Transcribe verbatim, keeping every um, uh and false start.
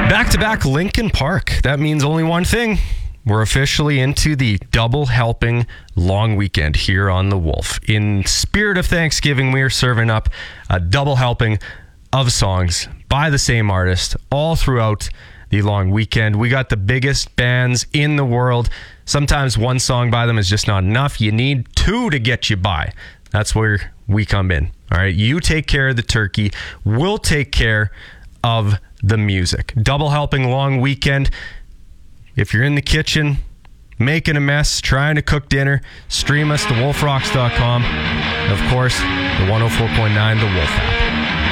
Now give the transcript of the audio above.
Back-to-back Linkin Park. That means only one thing. We're officially into the double helping long weekend here on The Wolf. In spirit of Thanksgiving, we are serving up a double helping of songs by the same artist all throughout the long weekend. We got the biggest bands in the world. Sometimes one song by them is just not enough. You need two to get you by. That's where we come in. All right, you take care of the turkey. We'll take care of the music. Double helping long weekend. If you're in the kitchen, making a mess, trying to cook dinner, stream us to wolf rocks dot com. Of course, the one oh four point nine The Wolf app.